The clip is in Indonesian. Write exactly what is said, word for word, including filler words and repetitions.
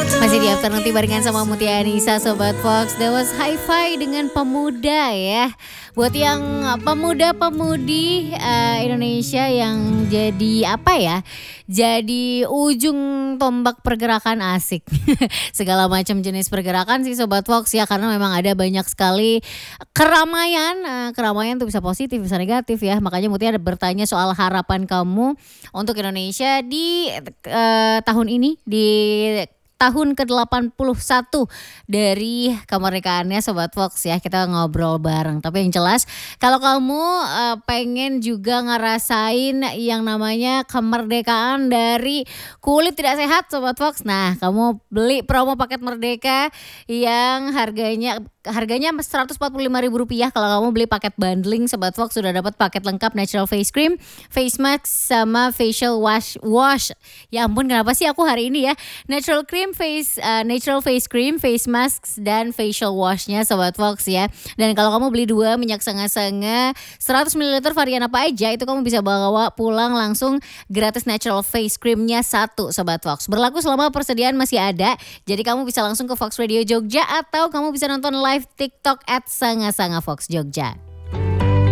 Masih di Afternoon Tea barengan sama Mutia Anissa, Sobat Fox. That was Hi-Fi dengan Pemuda ya. Buat yang pemuda-pemudi uh, Indonesia yang jadi apa ya, jadi ujung tombak pergerakan asik. Segala macam jenis pergerakan sih Sobat Fox ya. Karena memang ada banyak sekali keramaian. uh, Keramaian tuh bisa positif, bisa negatif ya. Makanya Mutia ada bertanya soal harapan kamu untuk Indonesia di uh, tahun ini, di tahun ke delapan puluh satu dari kemerdekaannya Sobat Fox ya. Kita ngobrol bareng. Tapi yang jelas kalau kamu uh, pengen juga ngerasain yang namanya kemerdekaan dari kulit tidak sehat Sobat Fox. Nah, kamu beli promo paket Merdeka yang harganya harganya seratus empat puluh lima ribu rupiah. Kalau kamu beli paket bundling Sobat Fox sudah dapat paket lengkap natural face cream, face mask sama facial wash. Wash. Ya ampun, kenapa sih aku hari ini ya? Natural cream, face uh, natural face cream, face masks dan facial washnya Sobat Fox ya. Dan kalau kamu beli dua minyak senga-senga seratus mililiter varian apa aja, itu kamu bisa bawa pulang langsung gratis natural face creamnya satu Sobat Fox. Berlaku selama persediaan masih ada. Jadi kamu bisa langsung ke Fox Radio Jogja atau kamu bisa nonton live TikTok at Sanga Sanga Fox Jogja.